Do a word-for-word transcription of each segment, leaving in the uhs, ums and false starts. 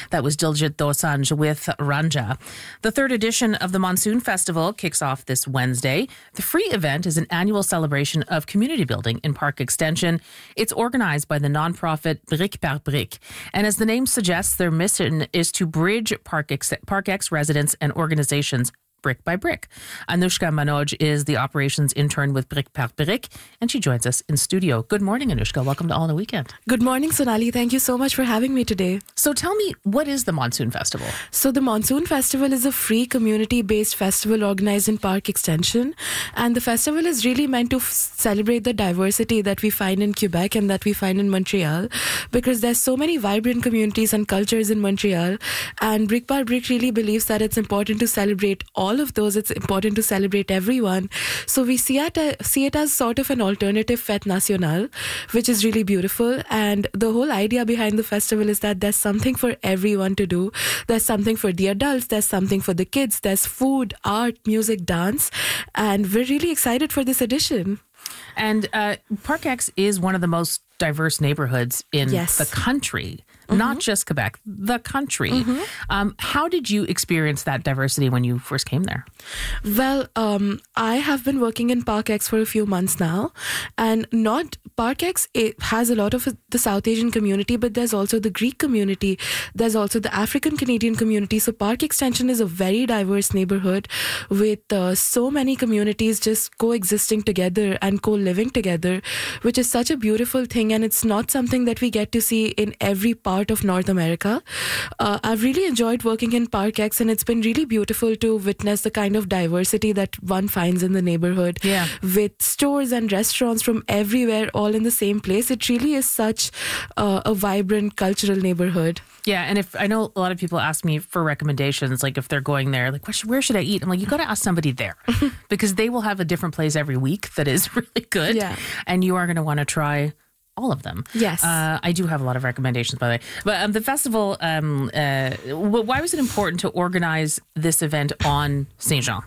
That was Diljit Dosanjh with Ranja. The third edition of the Monsoon Festival kicks off this Wednesday. The free event is an annual celebration of community building in Park Extension. It's organized by the nonprofit Brick par Brick. And as the name suggests, their mission is to bridge Park X, Park X residents and organizations brick by brick. Anushka Manoj is the operations intern with Brick par Brick, and she joins us in studio. Good morning, Anushka. Welcome to All in a Weekend. Good morning, Sonali. Thank you so much for having me today. So tell me, what is the Monsoon Festival? So the Monsoon Festival is a free community-based festival organized in Park Extension, and the festival is really meant to f- celebrate the diversity that we find in Quebec and that we find in Montreal, because there's so many vibrant communities and cultures in Montreal, and Brick par Brick really believes that it's important to celebrate all of those. It's important to celebrate everyone. So we see it, uh, see it as sort of an alternative fête nationale, which is really beautiful. And the whole idea behind the festival is that there's something for everyone to do. There's something for the adults, there's something for the kids, there's food, art, music, dance. And we're really excited for this edition. And uh, Park X is one of the most diverse neighborhoods in yes. the country, mm-hmm. not just Quebec, the country. Mm-hmm. Um, how did you experience that diversity when you first came there? Well, um, I have been working in Park X for a few months now, and not Park X it has a lot of the South Asian community, but there's also the Greek community. There's also the African Canadian community. So Park Extension is a very diverse neighborhood with uh, so many communities just coexisting together and co-living together, which is such a beautiful thing. And it's not something that we get to see in every part of North America. Uh, I've really enjoyed working in Park X, and it's been really beautiful to witness the kind of diversity that one finds in the neighborhood. Yeah. With stores and restaurants from everywhere, all in the same place. It really is such uh, a vibrant cultural neighborhood. Yeah, and if I know a lot of people ask me for recommendations, like if they're going there, like, where should, where should I eat? I'm like, you got to ask somebody there because they will have a different place every week that is really good. Yeah. And you are going to want to try all of them. Yes. Uh, I do have a lot of recommendations, by the way. But um, the festival, um, uh, why was it important to organize this event on Saint Jean?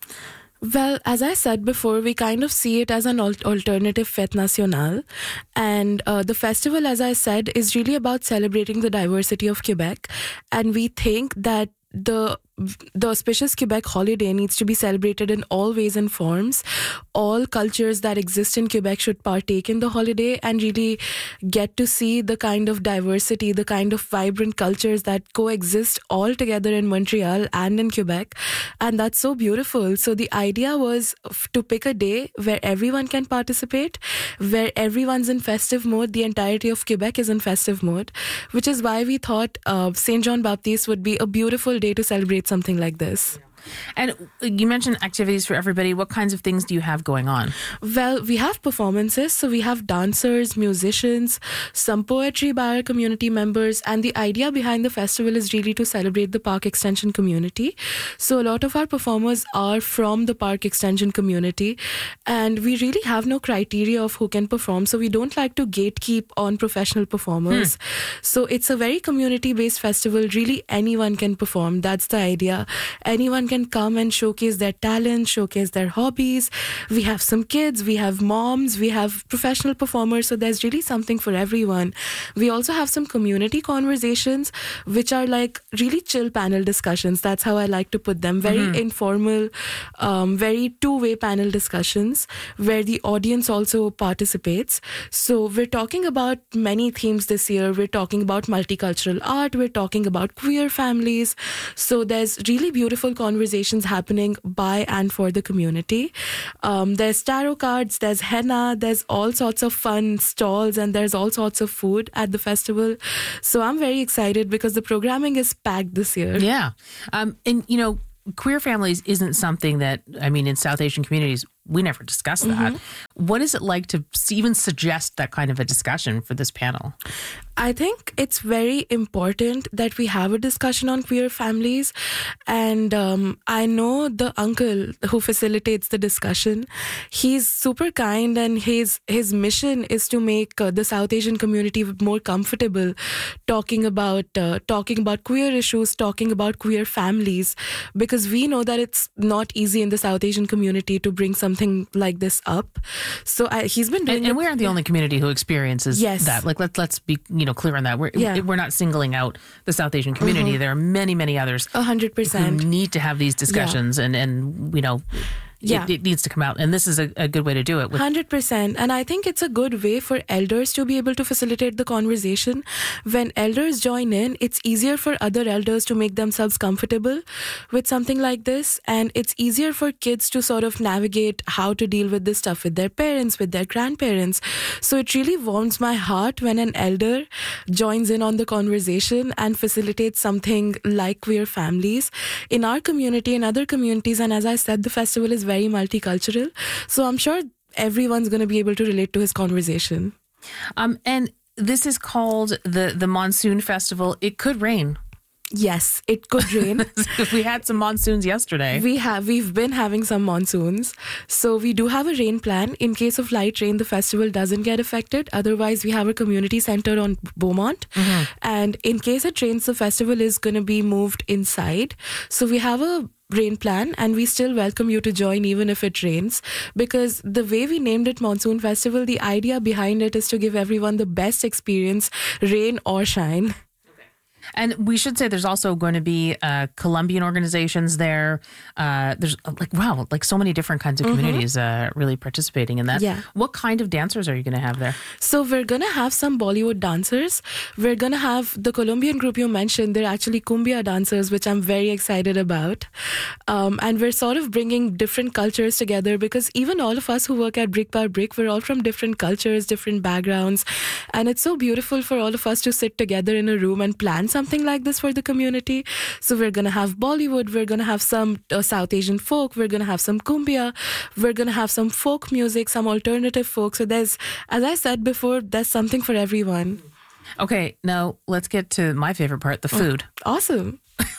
Well, as I said before, we kind of see it as an al- alternative fête nationale. And uh, the festival, as I said, is really about celebrating the diversity of Quebec. And we think that the the auspicious Quebec holiday needs to be celebrated in all ways and forms. All cultures that exist in Quebec should partake in the holiday and really get to see the kind of diversity, the kind of vibrant cultures that coexist all together in Montreal and in Quebec. And that's so beautiful. So the idea was to pick a day where everyone can participate, where everyone's in festive mode. The entirety of Quebec is in festive mode, which is why we thought uh, Saint John Baptiste would be a beautiful day to celebrate something like this. And you mentioned activities for everybody. What kinds of things do you have going on? Well, we have performances. So we have dancers, musicians, some poetry by our community members. And the idea behind the festival is really to celebrate the Park Extension community. So a lot of our performers are from the Park Extension community. And we really have no criteria of who can perform. So we don't like to gatekeep on professional performers. Hmm. So it's a very community-based festival. Really, anyone can perform. That's the idea. Anyone can come and showcase their talent, showcase their hobbies. We have some kids, we have moms, we have professional performers, so there's really something for everyone. We also have some community conversations, which are like really chill panel discussions. That's how I like to put them. Very mm-hmm. informal, um, very two-way panel discussions where the audience also participates. So we're talking about many themes this year. We're talking about multicultural art. We're talking about queer families. So there's really beautiful conversations Conversations happening by and for the community. Um, there's tarot cards, there's henna, there's all sorts of fun stalls, and there's all sorts of food at the festival. So I'm very excited because the programming is packed this year. Yeah. Um, and, you know, queer families isn't something that, I mean, in South Asian communities, we never discuss that. Mm-hmm. What is it like to even suggest that kind of a discussion for this panel? I think it's very important that we have a discussion on queer families. And um, I know the uncle who facilitates the discussion. He's super kind, and his his mission is to make uh, the South Asian community more comfortable talking about uh, talking about queer issues, talking about queer families, because we know that it's not easy in the South Asian community to bring some something like this up. So I, he's been doing and, and we aren't the only community who experiences Yes. that. Like let's let's be you know clear on that. We're Yeah. we're not singling out the South Asian community. There are many many others A hundred who percent. need to have these discussions, and and you know. Yeah. It, it needs to come out, and this is a, a good way to do it. With, one hundred percent. And I think it's a good way for elders to be able to facilitate the conversation. When elders join in, it's easier for other elders to make themselves comfortable with something like this. And it's easier for kids to sort of navigate how to deal with this stuff with their parents, with their grandparents. So it really warms my heart when an elder joins in on the conversation and facilitates something like queer families in our community, in other communities. And as I said, the festival is very multicultural. So I'm sure everyone's going to be able to relate to his conversation. um, and this is called the the Monsoon Festival. It could rain. Yes, it could rain. We had some monsoons yesterday. We have, we've been having some monsoons. So we do have a rain plan. In case of light rain, the festival doesn't get affected. Otherwise, we have a community center on Beaumont. Mm-hmm. And in case it rains, the festival is going to be moved inside. So we have a rain plan, and we still welcome you to join even if it rains, because the way we named it Monsoon Festival, the idea behind it is to give everyone the best experience, rain or shine. And we should say there's also going to be uh, Colombian organizations there. Uh, there's uh, like, wow, like so many different kinds of communities uh, really participating in that. Yeah. What kind of dancers are you going to have there? So we're going to have some Bollywood dancers. We're going to have the Colombian group you mentioned. They're actually cumbia dancers, which I'm very excited about. Um, and we're sort of bringing different cultures together, because even all of us who work at Brick by Brick, we're all from different cultures, different backgrounds. And it's so beautiful for all of us to sit together in a room and plan something like this for the community. So we're going to have Bollywood, we're going to have some uh, South Asian folk, we're going to have some cumbia, we're going to have some folk music, some alternative folk. So there's, as I said before, there's something for everyone. Okay, now let's get to my favorite part, the food. Awesome.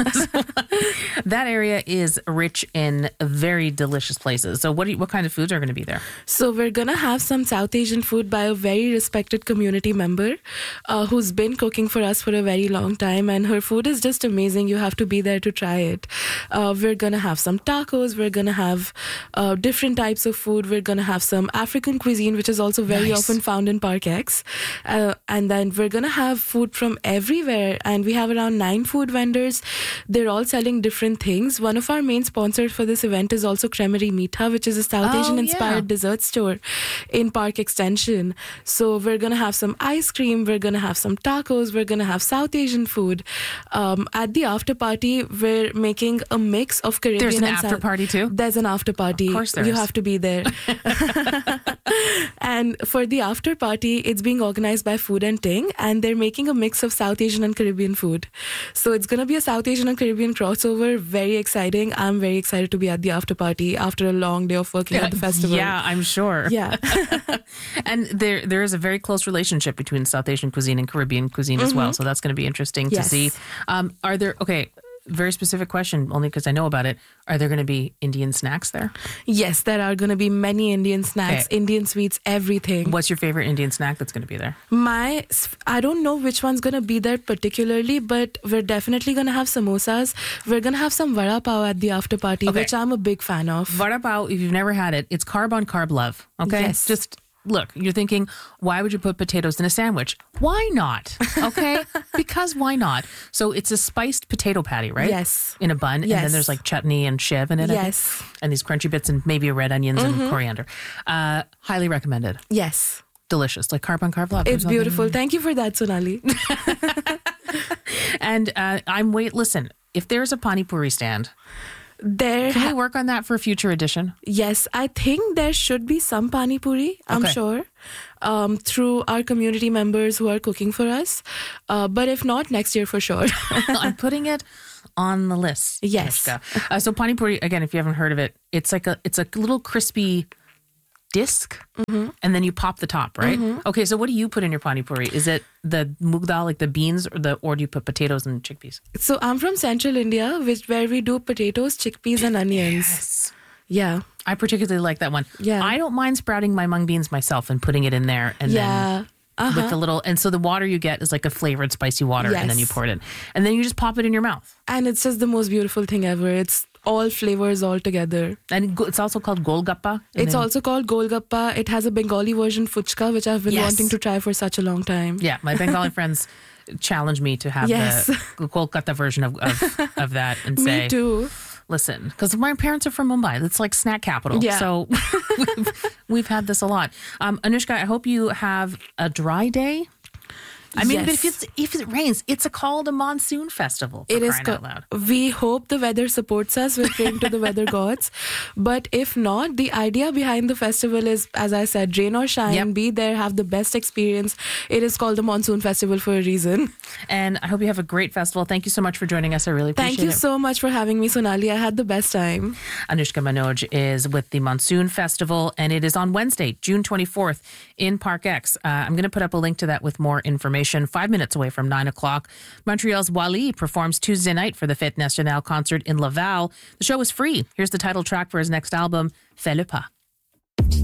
That area is rich in very delicious places. So what do you, what kind of foods are going to be there? So we're going to have some South Asian food by a very respected community member uh, who's been cooking for us for a very long time. And her food is just amazing. You have to be there to try it. Uh, we're going to have some tacos. We're going to have uh, different types of food. We're going to have some African cuisine, which is also very Nice. often found in Park X. Uh, and then we're going to have food from everywhere. And we have around nine food vendors. They're all selling different things. One of our main sponsors for this event is also Cremerie Meetha, which is a South Oh, Asian inspired yeah. dessert store in Park Extension. So we're going to have some ice cream, we're going to have some tacos, we're going to have South Asian food. Um, at the after party, we're making a mix of Caribbean There's an and after South- party too? There's an after party. Of course there You is. have to be there. And for the after party, it's being organized by Food and Ting, and they're making a mix of South Asian and Caribbean food. So it's going to be a South Asian and Caribbean crossover. Very exciting. I'm very excited to be at the after party after a long day of working at the festival. Yeah, I'm sure. Yeah. And there there is a very close relationship between South Asian cuisine and Caribbean cuisine as well. So that's going to be interesting to Yes. see. Um, are there, okay, very specific question, only because I know about it. Are there going to be Indian snacks there? Yes, there are going to be many Indian snacks, Okay. Indian sweets, everything. What's your favorite Indian snack that's going to be there? My, I don't know which one's going to be there particularly, but we're definitely going to have samosas. We're going to have some vada pav at the after party, Okay. which I'm a big fan of. Vada pav, if you've never had it, it's carb on carb love. Okay? Yes. Just look, you're thinking, why would you put potatoes in a sandwich? Why not? Okay? Because why not? So it's a spiced potato patty, right? Yes. In a bun. And then Yes. there's like chutney and shiv in it. I think. Yes. And these crunchy bits and maybe red onions and coriander. Uh, highly recommended. Yes. Delicious. Like carb on carb love. It's There's nothing- beautiful. Thank you for that, Sonali. And uh, I'm wait, listen, if there's a pani puri stand, There, can we ha- work on that for a future edition? yes, I think there should be some pani puri, I'm Okay. sure, um, through our community members who are cooking for us. Uh, but if not, next year for sure. I'm putting it on the list. Yes. Anushka. Uh, so pani puri, again, if you haven't heard of it, it's like a it's a little crispy disc, and then you pop the top, right? Okay, so what do you put in your pani puri? Is it the moong dal, like the beans, or the or do you put potatoes and chickpeas? So I'm from Central India, which where we do potatoes, chickpeas, and onions. Yeah. I particularly like that one. Yeah. I don't mind sprouting my mung beans myself and putting it in there, and then Yeah. Uh-huh. with the little, and so the water you get is like a flavored spicy water, and then you Yes. pour it in, and then you just pop it in your mouth. And it's just the most beautiful thing ever. It's all flavors all together. And go- it's also called Golgappa. It's also called Golgappa. It has a Bengali version, Fuchka, which I've been Yes. wanting to try for such a long time. Yeah, my Bengali friends challenged me to have Yes. the Kolkata version of, of, of that and say, Me too. listen, because my parents are from Mumbai. It's like snack capital. Yeah. So we've, we've had this a lot. Um, Anushka, I hope you have a dry day. I mean, Yes. but if it's if it rains, it's a called a monsoon festival. For It is crying co- out loud. We hope the weather supports us. We're praying to the weather gods. But if not, the idea behind the festival is, as I said, rain or shine, Yep. be there, have the best experience. It is called the Monsoon Festival for a reason. And I hope you have a great festival. Thank you so much for joining us. I really appreciate Thank you it. so much for having me, Sonali. I had the best time. Anushka Manoj is with the Monsoon Festival, and it is on Wednesday, June twenty-fourth in Park X. Uh, I'm going to put up a link to that with more information. Five minutes away from nine o'clock, Montreal's Wally performs Tuesday night for the Fête Nationale concert in Laval. The show is free. Here's the title track for his next album, Fais le pas.